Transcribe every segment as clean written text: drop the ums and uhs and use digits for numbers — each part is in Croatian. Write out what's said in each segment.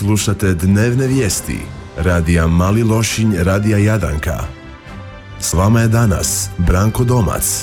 Slušate dnevne vijesti radija Mali Lošinj, radija Jadranka. S vama je danas Branko Domac.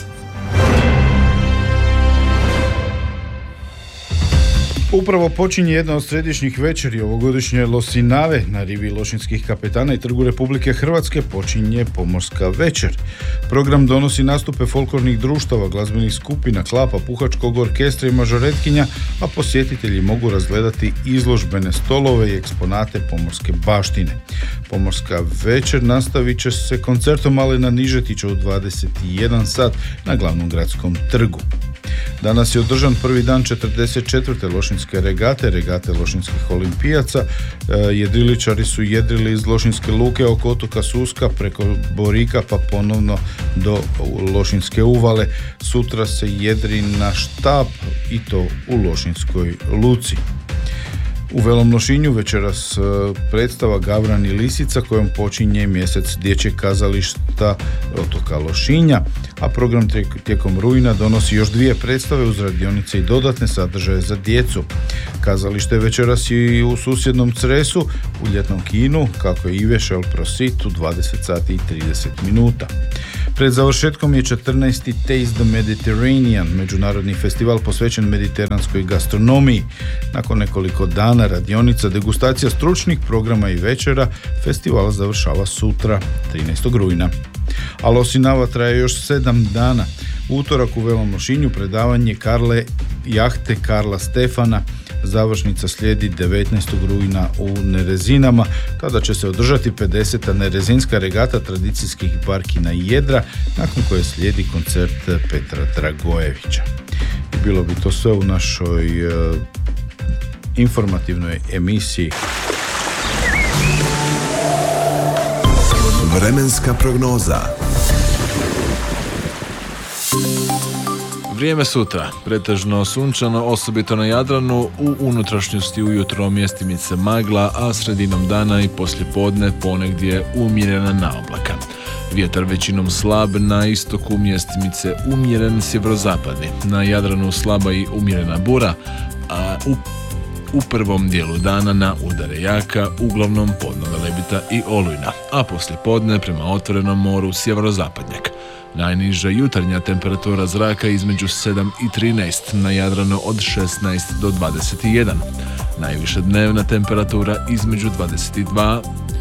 Upravo počinje jedna od središnjih večeri ovogodišnje Losinave na rivi Lošinskih kapetana i Trgu Republike Hrvatske počinje Pomorska večer. Program donosi nastupe folklornih društava, glazbenih skupina, klapa, puhačkog orkestra i mažoretkinja, a posjetitelji mogu razgledati izložbene stolove i eksponate pomorske baštine. Pomorska večer nastavit će se koncertom Malena Nižetića u 21 sat na glavnom gradskom trgu. Danas je održan prvi dan 44. Lošinjske regate Lošinjskih olimpijaca. Jedriličari su jedrili iz Lošinjske luke oko otoka Suska preko Borika pa ponovno do Lošinjske uvale. Sutra se jedri na Štab i to u Lošinjskoj luci. U Velom Lošinju večeras predstava Gavran i Lisica kojom počinje mjesec dječjeg kazališta otoka Lošinja, a program tijekom rujna donosi još 2 predstave uz radionice i dodatne sadržaje za djecu. Kazalište večeras i u susjednom Cresu u ljetnom kinu kako je Ive Šel Prosit u 20 sati i 30 minuta. Pred završetkom je 14. Taste the Mediterranean, međunarodni festival posvećen mediteranskoj gastronomiji. Nakon nekoliko dana radionica, degustacija stručnih programa i večera, festival završava sutra, 13. rujna. A Losinava traje još 7 dana. U utorak u Velom Lošinju predavanje jahte Karla Stefana. Završnica slijedi 19. rujna u Nerezinama, kada će se održati 50. nerezinska regata tradicijskih barkina i jedra, nakon koje slijedi koncert Petra Dragojevića. I bilo bi to sve u našoj informativnoj emisiji. Vremenska prognoza. Vrijeme sutra, pretežno sunčano, osobito na Jadranu, u unutrašnjosti ujutro mjestimice magla, a sredinom dana i poslijepodne ponegdje umjerena naoblaka. Vjetar većinom slab, na istoku mjestimice umjeren sjeverozapadni, na Jadranu slaba i umjerena bura, a u prvom dijelu dana na udare jaka, uglavnom podnoga lebita i olujna, a poslijepodne prema otvorenom moru sjeverozapadnjak. Najniža jutarnja temperatura zraka između 7 i 13, na Jadranu od 16 do 21. Najviša dnevna temperatura između 22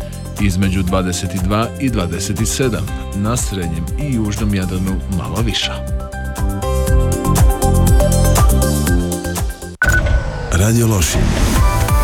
i 27, na srednjem i južnom Jadranu malo viša. Radio Lošinj,